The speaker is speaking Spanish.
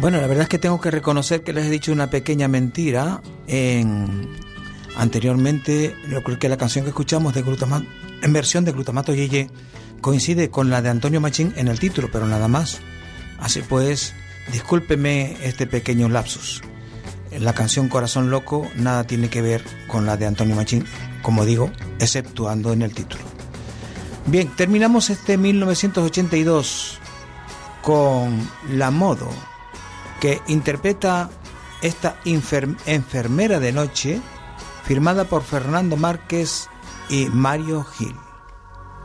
Bueno, la verdad es que tengo que reconocer que les he dicho una pequeña mentira. Anteriormente, yo creo que la canción que escuchamos de glutamato, en versión de Glutamato Yeye, coincide con la de Antonio Machín en el título, pero nada más. Así pues, discúlpeme este pequeño lapsus. La canción Corazón Loco nada tiene que ver con la de Antonio Machín, como digo, exceptuando en el título. Bien, terminamos este 1982 con La Modo, que interpreta esta enfermera de noche, firmada por Fernando Márquez y Mario Gil.